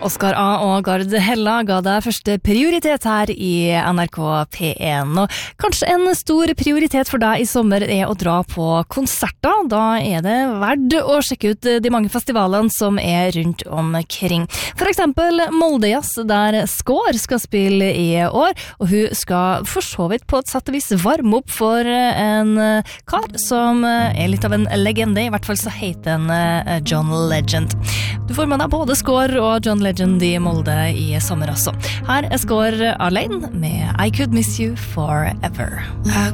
Oskar A. og Gard Hella ga deg første prioritet her i NRK P1. Og kanskje en stor prioritet for deg i sommer er å dra på konserter. Da er det verdt å sjekke ut de mange festivalene som er rundt omkring. For eksempel Molde Jazz, der Skår skal spille i år, og hun skal for så vidt på et sett og vis varme opp for en kar som er litt av en legende. I hvert fall så heter han John Legend. Du får med deg både Skår og John Legend i Molde i sommer også. Her er Skår alene med I Could Miss You Forever.